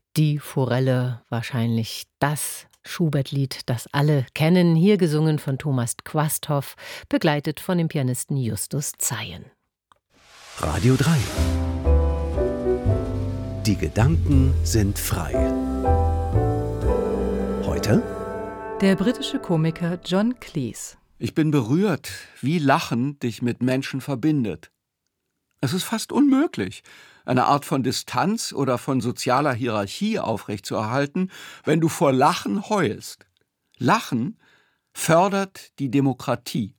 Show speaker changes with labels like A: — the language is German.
A: Die Forelle, wahrscheinlich das Schubert-Lied, das alle kennen, hier gesungen von Thomas Quasthoff, begleitet von dem Pianisten Justus Zeyen.
B: Radio 3. Die Gedanken sind frei. Heute
C: der britische Komiker John Cleese.
D: Ich bin berührt, wie Lachen dich mit Menschen verbindet. Es ist fast unmöglich, eine Art von Distanz oder von sozialer Hierarchie aufrechtzuerhalten, wenn du vor Lachen heulst. Lachen fördert die Demokratie.